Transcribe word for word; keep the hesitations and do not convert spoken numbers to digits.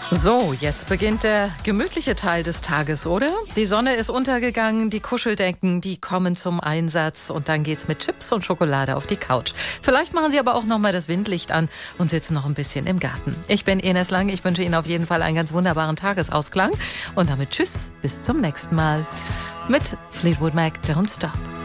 So, jetzt beginnt der gemütliche Teil des Tages, oder? Die Sonne ist untergegangen, die Kuscheldecken, die kommen zum Einsatz und dann geht's mit Chips und Schokolade auf die Couch. Vielleicht machen Sie aber auch noch mal das Windlicht an und sitzen noch ein bisschen im Garten. Ich bin Ines Lang, ich wünsche Ihnen auf jeden Fall einen ganz wunderbaren Tagesausklang und damit tschüss, bis zum nächsten Mal mit Fleetwood Mac, Don't Stop.